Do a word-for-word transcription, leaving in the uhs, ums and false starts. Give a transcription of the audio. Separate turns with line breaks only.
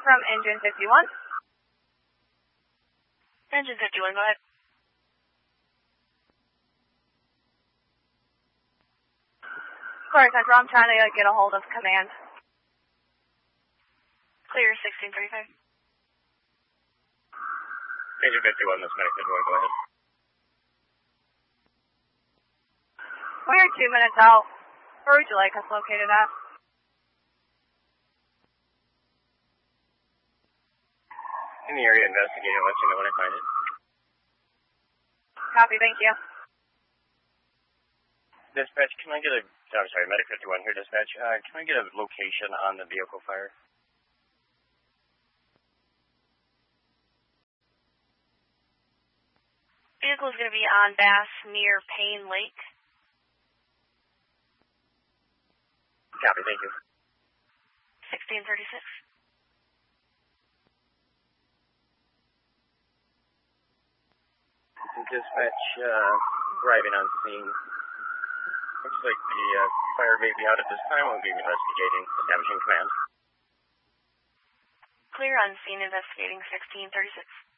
from engine fifty-one.
Engine fifty-one, go ahead.
Clear Central, I'm trying to get a hold of command.
Clear sixteen thirty-five.
Engine fifty-one, this medic fifty-one, go ahead.
We're two minutes out. Where would you like us located at?
In the area investigating, I'll let you know when I find it.
Copy, thank you.
Dispatch, can I get a, I'm sorry, medic fifty-one here, dispatch. Uh, can I get a location on the vehicle fire?
Vehicle is going to be on Bass near Payne Lake.
Copy, thank you.
sixteen thirty-six.
Dispatch, uh, arriving on scene. Looks like the uh, fire may be out at this time. We'll be investigating. Establishing command.
Clear on scene investigating sixteen thirty-six.